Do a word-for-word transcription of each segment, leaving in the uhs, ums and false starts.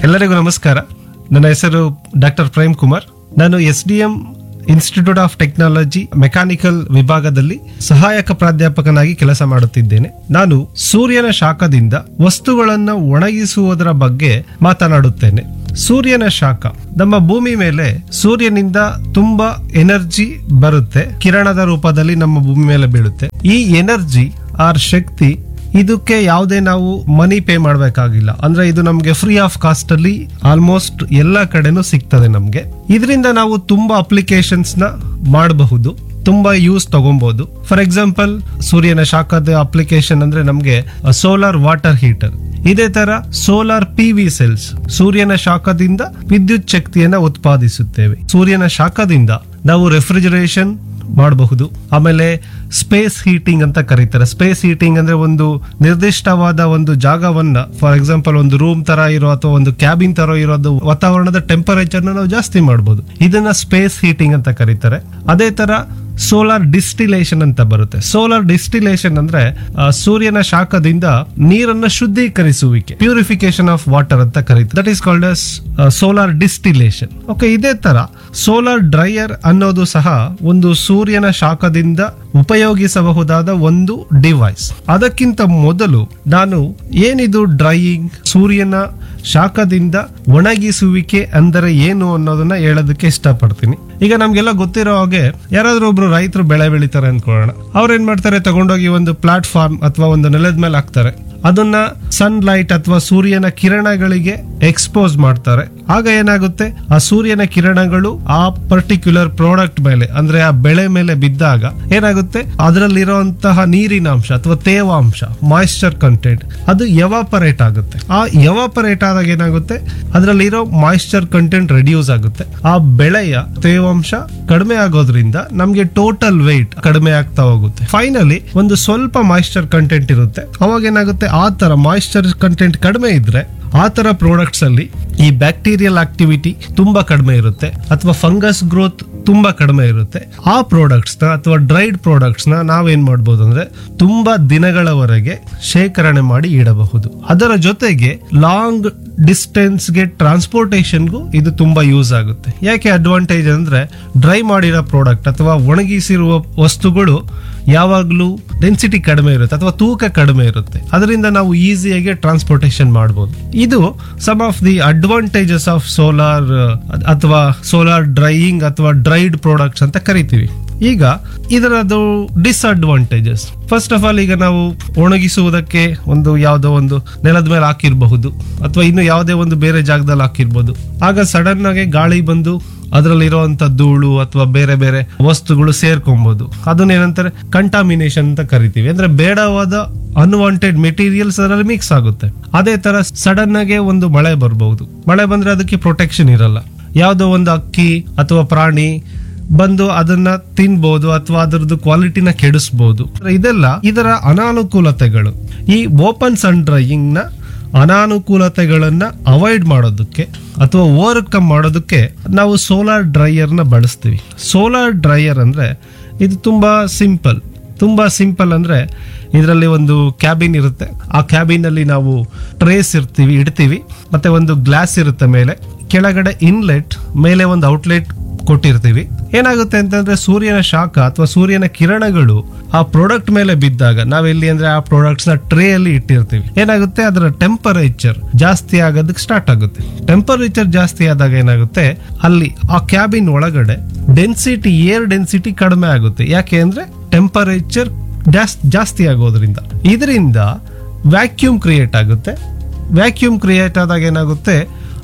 ಎಲ್ಲರಿಗೂ ನಮಸ್ಕಾರ. ನನ್ನ ಹೆಸರು ಡಾಕ್ಟರ್ ಪ್ರೇಮ್ ಕುಮಾರ್. ನಾನು S D M institute of technology mechanical ವಿಭಾಗದಲ್ಲಿ ಸಹಾಯಕ ಪ್ರಾಧ್ಯಾಪಕನಾಗಿ ಕೆಲಸ ಮಾಡುತ್ತಿದ್ದೇನೆ. ನಾನು ಸೂರ್ಯನ ಶಾಖದಿಂದ ವಸ್ತುಗಳನ್ನು ಒಣಗಿಸುವುದರ ಬಗ್ಗೆ ಮಾತನಾಡುತ್ತೇನೆ. ಸೂರ್ಯನ ಶಾಖ ನಮ್ಮ ಭೂಮಿ ಮೇಲೆ ಸೂರ್ಯನಿಂದ ತುಂಬಾ ಎನರ್ಜಿ ಬರುತ್ತೆ, ಕಿರಣದ ರೂಪದಲ್ಲಿ ನಮ್ಮ ಭೂಮಿ ಮೇಲೆ ಬೀಳುತ್ತೆ. ಈ ಎನರ್ಜಿ ಆರ್ ಶಕ್ತಿ ಇದಕ್ಕೆ ಯಾವುದೇ ನಾವು ಮನಿ ಪೇ ಮಾಡಬೇಕಾಗಿಲ್ಲ. ಅಂದ್ರೆ ಇದು ನಮ್ಗೆ ಫ್ರೀ ಆಫ್ ಕಾಸ್ಟ್ ಅಲ್ಲಿ ಆಲ್ಮೋಸ್ಟ್ ಎಲ್ಲ ಕಡೆನೂ ಸಿಗ್ತದೆ ನಮ್ಗೆ. ಇದರಿಂದ ನಾವು ತುಂಬಾ ಅಪ್ಲಿಕೇಶನ್ಸ್ ನ ಮಾಡಬಹುದು, ತುಂಬಾ ಯೂಸ್ ತಗೊಬಹುದು. ಫಾರ್ ಎಕ್ಸಾಂಪಲ್ ಸೂರ್ಯನ ಶಾಖದ ಅಪ್ಲಿಕೇಶನ್ ಅಂದ್ರೆ ನಮ್ಗೆ ಸೋಲಾರ್ ವಾಟರ್ ಹೀಟರ್, ಇದೇ ತರ ಸೋಲಾರ್ ಪಿ ವಿ ಸೆಲ್ಸ್ ಸೂರ್ಯನ ಶಾಖದಿಂದ ವಿದ್ಯುತ್ ಶಕ್ತಿಯನ್ನ ಉತ್ಪಾದಿಸುತ್ತೇವೆ. ಸೂರ್ಯನ ಶಾಖದಿಂದ ನಾವು ರೆಫ್ರಿಜರೇಷನ್ ಮಾಡಬಹುದು. ಆಮೇಲೆ ಸ್ಪೇಸ್ ಹೀಟಿಂಗ್ ಅಂತ ಕರೀತಾರೆ. ಸ್ಪೇಸ್ ಹೀಟಿಂಗ್ ಅಂದ್ರೆ ಒಂದು ನಿರ್ದಿಷ್ಟವಾದ ಒಂದು ಜಾಗವನ್ನ, ಫಾರ್ ಎಕ್ಸಾಂಪಲ್ ಒಂದು ರೂಮ್ ತರ ಇರೋ ಅಥವಾ ಒಂದು ಕ್ಯಾಬಿನ್ ತರ ಇರೋದು ವಾತಾವರಣದ ಟೆಂಪರೇಚರ್ ನಾವು ಜಾಸ್ತಿ ಮಾಡಬಹುದು. ಇದನ್ನ ಸ್ಪೇಸ್ ಹೀಟಿಂಗ್ ಅಂತ ಕರೀತಾರೆ. ಅದೇ ತರ ಸೋಲಾರ್ ಡಿಸ್ಟಿಲೇಷನ್ ಅಂತ ಬರುತ್ತೆ. ಸೋಲಾರ್ ಡಿಸ್ಟಿಲೇಷನ್ ಅಂದ್ರೆ ಆ, ಸೂರ್ಯನ ಶಾಖದಿಂದ ನೀರನ್ನ ಶುದ್ಧೀಕರಿಸುವಿಕೆ, ಪ್ಯೂರಿಫಿಕೇಶನ್ ಆಫ್ ವಾಟರ್ ಅಂತ ಕರೀತಾರೆ. That is called as solar distillation. Okay, ಇದೇ ತರ ಸೋಲಾರ್ ಡ್ರೈಯರ್ ಅನ್ನೋದು ಸಹ ಒಂದು ಸೂರ್ಯನ ಶಾಖದಿಂದ ಉಪಯೋಗಿಸಬಹುದಾದ ಒಂದು ಡಿವೈಸ್. ಅದಕ್ಕಿಂತ ಮೊದಲು ನಾನು ಏನಿದು ಡ್ರೈಯಿಂಗ್, ಸೂರ್ಯನ ಶಾಖದಿಂದ ಒಣಗಿಸುವಿಕೆ ಅಂದರೆ ಏನು ಅನ್ನೋದನ್ನ ಹೇಳೋದಕ್ಕೆ ಇಷ್ಟಪಡ್ತೀನಿ. ಈಗ ನಮ್ಗೆಲ್ಲ ಗೊತ್ತಿರೋ ಹಾಗೆ ಯಾರಾದ್ರೂ ಒಬ್ರು ರೈತರು ಬೆಳೆ ಬೆಳಿತಾರೆ ಅನ್ಕೊಳ್ಳೋಣ. ಅವ್ರು ಏನ್ ಮಾಡ್ತಾರೆ, ತಗೊಂಡೋಗಿ ಒಂದು ಪ್ಲಾಟ್ಫಾರ್ಮ್ ಅಥವಾ ಒಂದು ನೆಲದ ಮೇಲೆ ಹಾಕ್ತಾರೆ. ಅದನ್ನ ಸನ್ ಲೈಟ್ ಅಥವಾ ಸೂರ್ಯನ ಕಿರಣಗಳಿಗೆ ಎಕ್ಸ್ಪೋಸ್ ಮಾಡ್ತಾರೆ. ಆಗ ಏನಾಗುತ್ತೆ, ಆ ಸೂರ್ಯನ ಕಿರಣಗಳು ಆ ಪರ್ಟಿಕ್ಯುಲರ್ ಪ್ರಾಡಕ್ಟ್ ಮೇಲೆ ಅಂದ್ರೆ ಆ ಬೆಳೆ ಮೇಲೆ ಬಿದ್ದಾಗ ಏನಾಗುತ್ತೆ, ಅದರಲ್ಲಿರುವಂತಹ ನೀರಿನ ಅಂಶ ಅಥವಾ ತೇವಾಂಶ, ಮಾಯಿಶ್ಚರ್ ಕಂಟೆಂಟ್ ಅದು ಎವಾಪರೇಟ್ ಆಗುತ್ತೆ. ಆ ಎವಾಪರೇಟ್ ಆದಾಗ ಏನಾಗುತ್ತೆ, ಅದರಲ್ಲಿರೋ ಮಾಯಿಶ್ಚರ್ ಕಂಟೆಂಟ್ ರೆಡ್ಯೂಸ್ ಆಗುತ್ತೆ. ಆ ಬೆಳೆಯ ತೇವಾಂಶ ಕಡಿಮೆ ಆಗೋದ್ರಿಂದ ನಮ್ಗೆ ಟೋಟಲ್ ವೆಯ್ಟ್ ಕಡಿಮೆ ಆಗ್ತಾ ಹೋಗುತ್ತೆ. ಫೈನಲಿ ಒಂದು ಸ್ವಲ್ಪ ಮಾಯಿಶ್ಚರ್ ಕಂಟೆಂಟ್ ಇರುತ್ತೆ. ಅವಾಗ ಏನಾಗುತ್ತೆ, ಆ ತರ ಮಾಯಿಶ್ಚರ್ ಕಂಟೆಂಟ್ ಕಡಿಮೆ ಇದ್ರೆ ಆ ತರ ಪ್ರಾಡಕ್ಟ್ಸ್ ಅಲ್ಲಿ ಈ ಬ್ಯಾಕ್ಟೀರಿಯಲ್ ಆಕ್ಟಿವಿಟಿ ತುಂಬಾ ಕಡಿಮೆ ಇರುತ್ತೆ ಅಥವಾ ಫಂಗಸ್ ಗ್ರೋತ್ ತುಂಬಾ ಕಡಿಮೆ ಇರುತ್ತೆ. ಆ ಪ್ರಾಡಕ್ಟ್ಸ್ ನ ಅಥವಾ ಡ್ರೈಡ್ ಪ್ರಾಡಕ್ಟ್ಸ್ ನ ನಾವೇನ್ ಮಾಡಬಹುದು ಅಂದ್ರೆ ತುಂಬಾ ದಿನಗಳವರೆಗೆ ಶೇಖರಣೆ ಮಾಡಿ ಇಡಬಹುದು. ಅದರ ಜೊತೆಗೆ ಲಾಂಗ್ ಡಿಸ್ಟೆನ್ಸ್ ಗೆ ಟ್ರಾನ್ಸ್ಪೋರ್ಟೇಷನ್ಗೂ ಇದು ತುಂಬಾ ಯೂಸ್ ಆಗುತ್ತೆ. ಯಾಕೆ ಅಡ್ವಾಂಟೇಜ್ ಅಂದ್ರೆ ಡ್ರೈ ಮಾಡಿರೋ ಪ್ರಾಡಕ್ಟ್ ಅಥವಾ ಒಣಗಿಸಿರುವ ವಸ್ತುಗಳು ಯಾವಾಗ್ಲೂ ಡೆನ್ಸಿಟಿ ಕಡಿಮೆ ಇರುತ್ತೆ ಅಥವಾ ತೂಕ ಕಡಿಮೆ ಇರುತ್ತೆ. ಅದರಿಂದ ನಾವು ಈಸಿಯಾಗಿ ಟ್ರಾನ್ಸ್ಪೋರ್ಟೇಷನ್ ಮಾಡಬಹುದು. ಇದು some of the advantages of solar ಅಥವಾ ಸೋಲಾರ್ ಡ್ರೈಯಿಂಗ್ ಅಥವಾ ಡ್ರೈಡ್ ಪ್ರಾಡಕ್ಟ್ಸ್ ಅಂತ ಕರಿತೀವಿ. ಈಗ ಇದರದು ಡಿಸ್ಅಡ್ವಾಂಟೇಜಸ್. ಫಸ್ಟ್ ಆಫ್ ಆಲ್, ಈಗ ನಾವು ಒಣಗಿಸುವುದಕ್ಕೆ ಒಂದು ಯಾವುದೋ ಒಂದು ನೆಲದ ಮೇಲೆ ಹಾಕಿರಬಹುದು ಅಥವಾ ಇನ್ನು ಯಾವುದೇ ಒಂದು ಬೇರೆ ಜಾಗದಲ್ಲಿ ಹಾಕಿರ್ಬೋದು. ಆಗ ಸಡನ್ ಆಗಿ ಗಾಳಿ ಬಂದು ಅದರಲ್ಲಿರುವಂತ ಧೂಳು ಅಥವಾ ಬೇರೆ ಬೇರೆ ವಸ್ತುಗಳು ಸೇರ್ಕೊಬಹುದು. ಅದನ್ನೇನಂತಾರೆ ಕಂಟಾಮಿನೇಷನ್ ಅಂತ ಕರಿತೀವಿ. ಅಂದ್ರೆ ಬೇಡವಾದ ಅನ್ವಾಂಟೆಡ್ ಮೆಟೀರಿಯಲ್ಸ್ ಅದರಲ್ಲಿ ಮಿಕ್ಸ್ ಆಗುತ್ತೆ. ಅದೇ ತರ ಸಡನ್ ಆಗಿ ಒಂದು ಮಳೆ ಬರಬಹುದು. ಮಳೆ ಬಂದ್ರೆ ಅದಕ್ಕೆ ಪ್ರೊಟೆಕ್ಷನ್ ಇರಲ್ಲ. ಯಾವುದೋ ಒಂದು ಅಕ್ಕಿ ಅಥವಾ ಪ್ರಾಣಿ ಬಂದು ಅದನ್ನ ತಿನ್ಬಹುದು ಅಥವಾ ಅದರದ್ದು ಕ್ವಾಲಿಟಿನ ಕೆಡಿಸಬಹುದು. ಇದೆಲ್ಲ ಇದರ ಅನಾನುಕೂಲತೆಗಳು. ಈ ಓಪನ್ ಸನ್ ಡ್ರೈಯಿಂಗ್ ನ ಅನಾನುಕೂಲತೆಗಳನ್ನ ಅವಾಯ್ಡ್ ಮಾಡೋದಕ್ಕೆ ಅಥವಾ ಓವರ್ಕಮ್ ಮಾಡೋದಕ್ಕೆ ನಾವು ಸೋಲಾರ್ ಡ್ರೈಯರ್ ನ ಬಳಸ್ತೀವಿ. ಸೋಲಾರ್ ಡ್ರೈಯರ್ ಅಂದ್ರೆ ಇದು ತುಂಬಾ ಸಿಂಪಲ್. ತುಂಬಾ ಸಿಂಪಲ್ ಅಂದ್ರೆ ಇದರಲ್ಲಿ ಒಂದು ಕ್ಯಾಬಿನ್ ಇರುತ್ತೆ. ಆ ಕ್ಯಾಬಿನ್ ಅಲ್ಲಿ ನಾವು ಟ್ರೇಸ್ ಇರ್ತೀವಿ ಇಡ್ತೀವಿ, ಮತ್ತೆ ಒಂದು ಗ್ಲಾಸ್ ಇರುತ್ತೆ ಮೇಲೆ, ಕೆಳಗಡೆ ಇನ್ಲೆಟ್, ಮೇಲೆ ಒಂದು ಔಟ್ಲೆಟ್ ಕೊಟ್ಟಿರ್ತೀವಿ. ಏನಾಗುತ್ತೆ ಅಂತಂದ್ರೆ ಸೂರ್ಯನ ಶಾಖ ಅಥವಾ ಸೂರ್ಯನ ಕಿರಣಗಳು ಆ ಪ್ರಾಡಕ್ಟ್ ಮೇಲೆ ಬಿದ್ದಾಗ, ನಾವೆಲ್ಲಿ ಅಂದ್ರೆ ಆ ಪ್ರಾಡಕ್ಟ್ಸ್ ನ ಟ್ರೇ ಅಲ್ಲಿ ಇಟ್ಟಿರ್ತೀವಿ, ಏನಾಗುತ್ತೆ, ಅದರ ಟೆಂಪರೇಚರ್ ಜಾಸ್ತಿ ಆಗೋದಕ್ಕೆ ಸ್ಟಾರ್ಟ್ ಆಗುತ್ತೆ. ಟೆಂಪರೇಚರ್ ಜಾಸ್ತಿ ಆದಾಗ ಏನಾಗುತ್ತೆ, ಅಲ್ಲಿ ಆ ಕ್ಯಾಬಿನ್ ಒಳಗಡೆ ಡೆನ್ಸಿಟಿ, ಏರ್ ಡೆನ್ಸಿಟಿ ಕಡಿಮೆ ಆಗುತ್ತೆ. ಯಾಕೆ ಅಂದ್ರೆ ಟೆಂಪರೇಚರ್ ಜಾಸ್ತಿ ಆಗೋದ್ರಿಂದ. ಇದರಿಂದ ವ್ಯಾಕ್ಯೂಮ್ ಕ್ರಿಯೇಟ್ ಆಗುತ್ತೆ. ವ್ಯಾಕ್ಯೂಮ್ ಕ್ರಿಯೇಟ್ ಆದಾಗ ಏನಾಗುತ್ತೆ,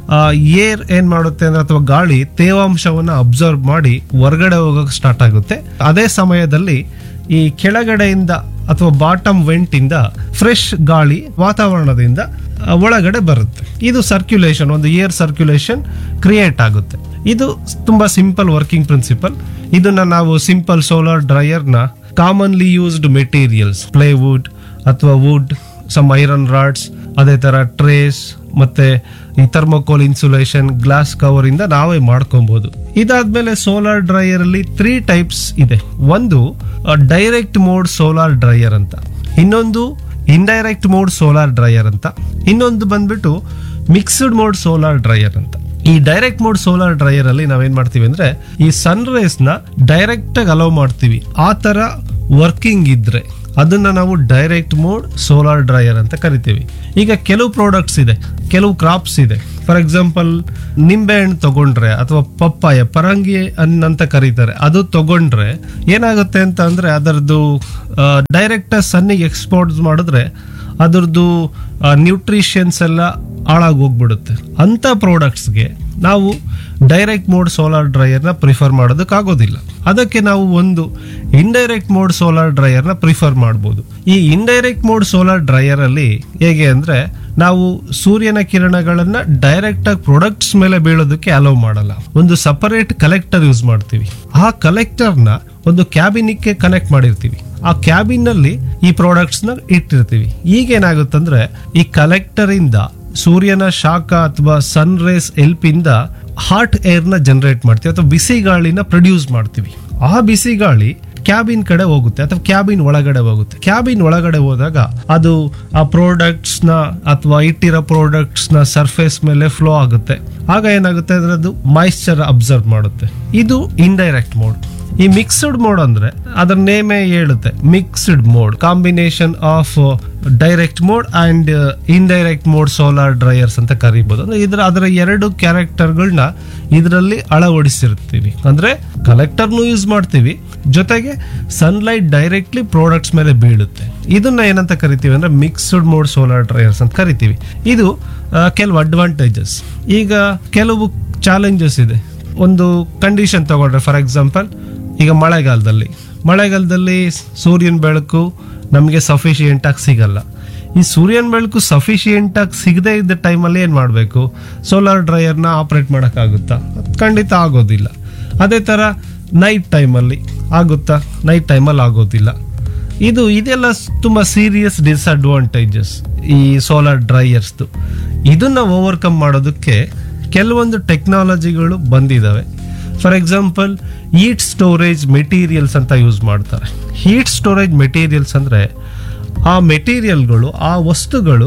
ಏರ್ ಏನ್ ಮಾಡುತ್ತೆ ಅಂದ್ರೆ ಅಥವಾ ಗಾಳಿ ತೇವಾಂಶವನ್ನ ಅಬ್ಸರ್ವ್ ಮಾಡಿ ಹೊರಗಡೆ ಹೋಗಕ್ಕೆ ಸ್ಟಾರ್ಟ್ ಆಗುತ್ತೆ. ಅದೇ ಸಮಯದಲ್ಲಿ ಈ ಕೆಳಗಡೆಯಿಂದ ಅಥವಾ ಬಾಟಮ್ ವೆಂಟ್ ಇಂದ ಫ್ರೆಶ್ ಗಾಳಿ ವಾತಾವರಣದಿಂದ ಒಳಗಡೆ ಬರುತ್ತೆ. ಇದು ಸರ್ಕ್ಯುಲೇಷನ್, ಒಂದು ಏರ್ ಸರ್ಕ್ಯುಲೇಷನ್ ಕ್ರಿಯೇಟ್ ಆಗುತ್ತೆ. ಇದು ತುಂಬಾ ಸಿಂಪಲ್ ವರ್ಕಿಂಗ್ ಪ್ರಿನ್ಸಿಪಲ್. ಇದನ್ನ ನಾವು ಸಿಂಪಲ್ ಸೋಲಾರ್ ಡ್ರೈಯರ್ ನ ಕಾಮನ್ಲಿ ಯೂಸ್ಡ್ ಮೆಟೀರಿಯಲ್ಸ್, ಪ್ಲೇವುಡ್ ಅಥವಾ ವುಡ್, ಸಮ್ ಐರನ್ ರಾಡ್ಸ್, ಅದೇ ತರ ಟ್ರೇಸ್ ಮತ್ತೆ ಈ ಥರ್ಮೋಕೋಲ್ ಇನ್ಸುಲೇಷನ್, ಗ್ಲಾಸ್ ಕವರ್ ಇಂದ ನಾವೇ ಮಾಡ್ಕೊಬಹುದು. ಇದಾದ್ಮೇಲೆ ಸೋಲಾರ್ ಡ್ರೈಯರ್ ಅಲ್ಲಿ ತ್ರೀ ಟೈಪ್ಸ್ ಇದೆ. ಒಂದು ಡೈರೆಕ್ಟ್ ಮೋಡ್ ಸೋಲಾರ್ ಡ್ರೈಯರ್ ಅಂತ, ಇನ್ನೊಂದು ಇಂಡೈರೆಕ್ಟ್ ಮೋಡ್ ಸೋಲಾರ್ ಡ್ರೈಯರ್ ಅಂತ, ಇನ್ನೊಂದು ಬಂದ್ಬಿಟ್ಟು ಮಿಕ್ಸ್ಡ್ ಮೋಡ್ ಸೋಲಾರ್ ಡ್ರೈಯರ್ ಅಂತ. ಈ ಡೈರೆಕ್ಟ್ ಮೋಡ್ ಸೋಲಾರ್ ಡ್ರೈಯರ್ ಅಲ್ಲಿ ನಾವೇನ್ ಮಾಡ್ತೀವಿ ಅಂದ್ರೆ ಈ ಸನ್ ರೇಸ್ ನ ಡೈರೆಕ್ಟ್ ಆಗಿ ಅಲೋ ಮಾಡ್ತೀವಿ. ಆ ತರ ವರ್ಕಿಂಗ್ ಇದ್ರೆ ಅದನ್ನ ನಾವು ಡೈರೆಕ್ಟ್ ಮೋಡ್ ಸೋಲಾರ್ ಡ್ರೈಯರ್ ಅಂತ ಕರಿತೀವಿ. ಈಗ ಕೆಲವು ಪ್ರಾಡಕ್ಟ್ಸ್ ಇದೆ, ಕೆಲವು ಕ್ರಾಪ್ಸ್ ಇದೆ. ಫಾರ್ ಎಕ್ಸಾಂಪಲ್ ನಿಂಬೆ ಹಣ್ಣು ತಗೊಂಡ್ರೆ ಅಥವಾ ಪಪ್ಪಾಯ ಪರಂಗಿ ಹಣ್ಣು ಅಂತ ಕರೀತಾರೆ, ಅದು ತಗೊಂಡ್ರೆ ಏನಾಗುತ್ತೆ ಅಂತ ಅಂದ್ರೆ ಅದರದ್ದು ಡೈರೆಕ್ಟ್ ಸನ್ನಿಗೆ ಎಕ್ಸ್ಪೋರ್ಟ್ ಮಾಡಿದ್ರೆ ಅದರದ್ದು ನ್ಯೂಟ್ರಿಷನ್ಸ್ ಎಲ್ಲ ಹಾಳಾಗಿ ಹೋಗ್ಬಿಡುತ್ತೆ. ಅಂತ ಪ್ರಾಡಕ್ಟ್ಸ್ಗೆ ನಾವು ಡೈರೆಕ್ಟ್ ಮೋಡ್ ಸೋಲಾರ್ ಡ್ರೈಯರ್ನ ಪ್ರಿಫರ್ ಮಾಡೋದಕ್ಕಾಗೋದಿಲ್ಲ. ಅದಕ್ಕೆ ನಾವು ಒಂದು ಇಂಡೈರೆಕ್ಟ್ ಮೋಡ್ ಸೋಲಾರ್ ಡ್ರೈಯರ್ನ ಪ್ರಿಫರ್ ಮಾಡ್ಬೋದು. ಈ ಇಂಡೈರೆಕ್ಟ್ ಮೋಡ್ ಸೋಲಾರ್ ಡ್ರೈಯರ್ ಅಲ್ಲಿ ಹೇಗೆ ಅಂದ್ರೆ ನಾವು ಸೂರ್ಯನ ಕಿರಣಗಳನ್ನ ಡೈರೆಕ್ಟ್ ಆಗಿ ಪ್ರಾಡಕ್ಟ್ಸ್ ಮೇಲೆ ಬೀಳೋದಕ್ಕೆ ಅಲೋ ಮಾಡಲ್ಲ. ಒಂದು ಸಪರೇಟ್ ಕಲೆಕ್ಟರ್ ಯೂಸ್ ಮಾಡ್ತೀವಿ. ಆ ಕಲೆಕ್ಟರ್ನ ಒಂದು ಕ್ಯಾಬಿನಿಗೆ ಕನೆಕ್ಟ್ ಮಾಡಿರ್ತೀವಿ. ಆ ಕ್ಯಾಬಿನ್ ನಲ್ಲಿ ಈ ಪ್ರಾಡಕ್ಟ್ಸ್ ನ ಇಟ್ಟಿರ್ತೀವಿ. ಈಗೇನಾಗುತ್ತಂದ್ರೆ ಈ ಕಲೆಕ್ಟರ್ ಇಂದ ಸೂರ್ಯನ ಶಾಖ ಅಥವಾ ಸನ್ ರೇಸ್ ಹೆಲ್ಪ್ ಇಂದ ಹಾಟ್ ಏರ್ ನ ಜನರೇಟ್ ಮಾಡ್ತೀವಿ ಅಥವಾ ಬಿಸಿ ಗಾಳಿನ ಪ್ರೊಡ್ಯೂಸ್ ಮಾಡ್ತೀವಿ. ಆ ಬಿಸಿ ಗಾಳಿ ಕ್ಯಾಬಿನ್ ಕಡೆ ಹೋಗುತ್ತೆ ಅಥವಾ ಕ್ಯಾಬಿನ್ ಒಳಗಡೆ ಹೋಗುತ್ತೆ. ಕ್ಯಾಬಿನ್ ಒಳಗಡೆ ಹೋದಾಗ ಅದು ಆ ಪ್ರಾಡಕ್ಟ್ಸ್ ನ ಅಥವಾ ಇಟ್ಟಿರೋ ಪ್ರಾಡಕ್ಟ್ಸ್ ನ ಸರ್ಫೇಸ್ ಮೇಲೆ ಫ್ಲೋ ಆಗುತ್ತೆ. ಆಗ ಏನಾಗುತ್ತೆ ಅಂದ್ರೆ ಅದು ಮಾಯಿಶ್ಚರ್ ಅಬ್ಸರ್ವ್ ಮಾಡುತ್ತೆ. ಇದು ಇಂಡೈರೆಕ್ಟ್ ಮೋಡ್. ಈ ಮಿಕ್ಸ್ಡ್ ಮೋಡ್ ಅಂದ್ರೆ ಅದರ ನೇಮೇ ಹೇಳುತ್ತೆ, mixed mode, combination of direct mode and indirect mode solar dryers ಅಂತ ಕರಿಬಹುದು. ಅಂದ್ರೆ ಇದ್ರ ಅದರ ಎರಡು ಕ್ಯಾರೆಕ್ಟರ್ಗಳನ್ನ ಇದರಲ್ಲಿ ಅಳವಡಿಸಿರ್ತೀವಿ. ಅಂದ್ರೆ ಕಲೆಕ್ಟರ್ನು ಯೂಸ್ ಮಾಡ್ತೀವಿ, ಜೊತೆಗೆ ಸನ್ಲೈಟ್ ಡೈರೆಕ್ಟ್ಲಿ ಪ್ರಾಡಕ್ಟ್ಸ್ ಮೇಲೆ ಬೀಳುತ್ತೆ. ಇದನ್ನ ಏನಂತ ಕರಿತೀವಿ ಅಂದ್ರೆ ಮಿಕ್ಸ್ಡ್ ಮೋಡ್ ಸೋಲಾರ್ ಡ್ರೈಯರ್ಸ್ ಅಂತ ಕರಿತೀವಿ. ಇದು ಕೆಲವು ಅಡ್ವಾಂಟೇಜಸ್. ಈಗ ಕೆಲವು ಚಾಲೆಂಜಸ್ ಇದೆ. ಒಂದು ಕಂಡೀಷನ್ ತಗೊಂಡ್ರೆ ಫಾರ್ ಎಕ್ಸಾಂಪಲ್ ಈಗ ಮಳೆಗಾಲದಲ್ಲಿ ಮಳೆಗಾಲದಲ್ಲಿ ಸೂರ್ಯನ ಬೆಳಕು ನಮಗೆ ಸಫಿಶಿಯೆಂಟ್ ಆಗಿ ಸಿಗಲ್ಲ. ಈ ಸೂರ್ಯನ ಬೆಳಕು ಸಫಿಶಿಯೆಂಟ್ ಆಗಿ ಸಿಗದೇ ಇದ್ದ ಟೈಮಲ್ಲಿ ಏನ್ ಮಾಡಬೇಕು? ಸೋಲಾರ್ ಡ್ರೈಯರ್ನ ಆಪರೇಟ್ ಮಾಡೋಕ್ಕಾಗುತ್ತಾ? ಖಂಡಿತ ಆಗೋದಿಲ್ಲ. ಅದೇ ತರ ನೈಟ್ ಟೈಮಲ್ಲಿ ಆಗುತ್ತಾ? ನೈಟ್ ಟೈಮಲ್ಲಿ ಆಗೋದಿಲ್ಲ. ಇದು ಇದೆಲ್ಲ ತುಂಬಾ ಸೀರಿಯಸ್ ಡಿಸ್ಅಡ್ವಾಂಟೇಜಸ್ ಈ ಸೋಲಾರ್ ಡ್ರೈಯರ್ಸ್ದು. ಇದನ್ನ ಓವರ್ಕಮ್ ಮಾಡೋದಕ್ಕೆ ಕೆಲವೊಂದು ಟೆಕ್ನಾಲಜಿಗಳು ಬಂದಿದ್ದಾವೆ. For example heat storage materials ಅಂತ ಯೂಸ್ ಮಾಡ್ತಾರೆ. ಹೀಟ್ ಸ್ಟೋರೇಜ್ ಮೆಟೀರಿಯಲ್ಸ್ ಅಂದ್ರೆ ಆ ಮೆಟೀರಿಯಲ್ಗಳು, ಆ ವಸ್ತುಗಳು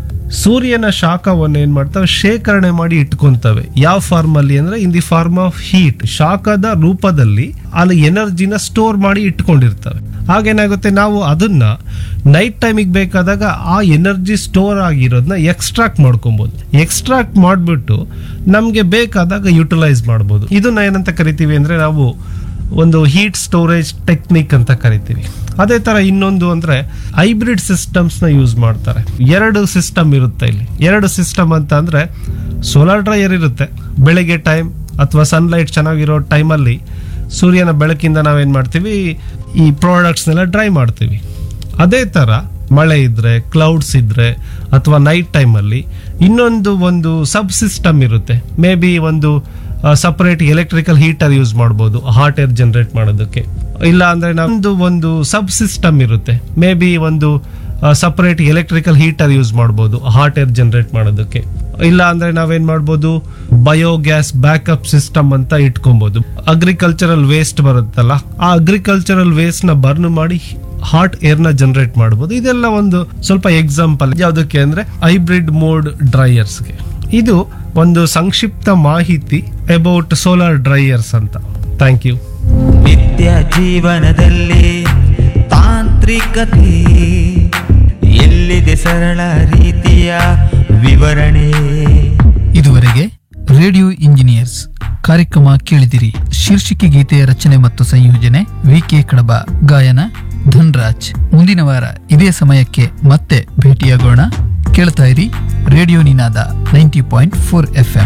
ಸೂರ್ಯನ ಶಾಖವನ್ನು ಏನ್ ಮಾಡ್ತವೆ? ಶೇಖರಣೆ ಮಾಡಿ ಇಟ್ಕೊಂತವೆ. ಯಾವ ಫಾರ್ಮ್ ಅಲ್ಲಿ ಅಂದ್ರೆ in the form of heat, ಶಾಖದ ರೂಪದಲ್ಲಿ ಅಲ್ಲಿ ಎನರ್ಜಿನ ಸ್ಟೋರ್ ಮಾಡಿ ಇಟ್ಕೊಂಡಿರ್ತವೆ. ಹಾಗೇನಾಗುತ್ತೆ, ನಾವು ಅದನ್ನ ನೈಟ್ ಟೈಮಿಗೆ ಬೇಕಾದಾಗ ಆ ಎನರ್ಜಿ ಸ್ಟೋರ್ ಆಗಿರೋದನ್ನ ಎಕ್ಸ್ಟ್ರಾಕ್ಟ್ ಮಾಡ್ಕೊಬಹುದು. ಎಕ್ಸ್ಟ್ರಾಕ್ಟ್ ಮಾಡ್ಬಿಟ್ಟು ನಮ್ಗೆ ಬೇಕಾದಾಗ ಯುಟಿಲೈಸ್ ಮಾಡ್ಬೋದು. ಇದನ್ನ ಏನಂತ ಕರಿತೀವಿ ಅಂದ್ರೆ ನಾವು ಒಂದು ಹೀಟ್ ಸ್ಟೋರೇಜ್ ಟೆಕ್ನಿಕ್ ಅಂತ ಕರಿತೀವಿ. ಅದೇ ತರ ಇನ್ನೊಂದು ಅಂದ್ರೆ ಹೈಬ್ರಿಡ್ ಸಿಸ್ಟಮ್ಸ್ ನ ಯೂಸ್ ಮಾಡ್ತಾರೆ. ಎರಡು ಸಿಸ್ಟಮ್ ಇರುತ್ತೆ ಇಲ್ಲಿ. ಎರಡು ಸಿಸ್ಟಮ್ ಅಂತ ಅಂದ್ರೆ ಸೋಲಾರ್ ಡ್ರೈಯರ್ ಇರುತ್ತೆ. ಬೆಳಿಗ್ಗೆ ಟೈಮ್ ಅಥವಾ ಸನ್ಲೈಟ್ ಚೆನ್ನಾಗಿರೋ ಟೈಮಲ್ಲಿ ಸೂರ್ಯನ ಬೆಳಕಿಂದ ನಾವೇನ್ ಮಾಡ್ತೀವಿ? ಈ ಪ್ರಾಡಕ್ಟ್ಸ್ನೆಲ್ಲ ಡ್ರೈ ಮಾಡ್ತೀವಿ. ಅದೇ ತರ ಮಳೆ ಇದ್ರೆ, ಕ್ಲೌಡ್ಸ್ ಇದ್ರೆ ಅಥವಾ ನೈಟ್ ಟೈಮಲ್ಲಿ ಇನ್ನೊಂದು ಒಂದು ಸಬ್ ಸಿಸ್ಟಮ್ ಇರುತ್ತೆ. ಮೇ ಬಿ ಒಂದು ಸಪರೇಟ್ ಎಲೆಕ್ಟ್ರಿಕಲ್ ಹೀಟರ್ ಯೂಸ್ ಮಾಡಬಹುದು ಹಾಟ್ ಏರ್ ಜನರೇಟ್ ಮಾಡೋದಕ್ಕೆ. ಇಲ್ಲ ಅಂದ್ರೆ ನಮ್ದು ಒಂದು ಸಬ್ ಸಿಸ್ಟಮ್ ಇರುತ್ತೆ. ಮೇ ಬಿ ಒಂದು ಸಪರೇಟ್ ಎಲೆಕ್ಟ್ರಿಕಲ್ ಹೀಟರ್ ಯೂಸ್ ಮಾಡಬಹುದು ಹಾಟ್ ಏರ್ ಜನರೇಟ್ ಮಾಡೋದಕ್ಕೆ. ಇಲ್ಲ ಅಂದ್ರೆ ನಾವೇನ್ ಮಾಡ್ಬೋದು? ಬಯೋಗ್ಯಾಸ್ ಬ್ಯಾಕಪ್ ಸಿಸ್ಟಮ್ ಅಂತ ಇಟ್ಕೊಬಹುದು. ಅಗ್ರಿಕಲ್ಚರಲ್ ವೇಸ್ಟ್ ಬರುತ್ತಲ್ಲ, ಆ ಅಗ್ರಿಕಲ್ಚರಲ್ ವೇಸ್ಟ್ ನ ಬರ್ನ್ ಮಾಡಿ ಹಾಟ್ ಏರ್ ನ ಜನರೇಟ್ ಮಾಡಬಹುದು. ಇದೆಲ್ಲ ಒಂದು ಸ್ವಲ್ಪ ಎಕ್ಸಾಂಪಲ್. ಯಾವ್ದಕ್ಕೆ ಅಂದ್ರೆ ಹೈಬ್ರಿಡ್ ಮೋಡ್ ಡ್ರೈಯರ್ಸ್ಗೆ. ಇದು ಒಂದು ಸಂಕ್ಷಿಪ್ತ ಮಾಹಿತಿ ಅಬೌಟ್ ಸೋಲಾರ್ ಡ್ರೈಯರ್ಸ್ ಅಂತ. Thank you. ನಿತ್ಯ ಜೀವನದಲ್ಲಿ ತಾಂತ್ರಿಕತೆ ಎಲ್ಲಿದೆ ಸರಳ ರೀತಿಯ ವಿವರಣೆ. ಇದುವರೆಗೆ ರೇಡಿಯೋ ಇಂಜಿನಿಯರ್ಸ್ ಕಾರ್ಯಕ್ರಮ ಕೇಳಿದಿರಿ. ಶೀರ್ಷಿಕೆ ಗೀತೆಯ ರಚನೆ ಮತ್ತು ಸಂಯೋಜನೆ ವಿ ಕೆ ಕಡಬ, ಗಾಯನ ಧನ್ರಾಜ್. ಮುಂದಿನ ವಾರ ಇದೇ ಸಮಯಕ್ಕೆ ಮತ್ತೆ ಭೇಟಿಯಾಗೋಣ. ಕೇಳ್ತಾ ಇರಿ ರೇಡಿಯೋ ನಿನಾದ ninety point four F M.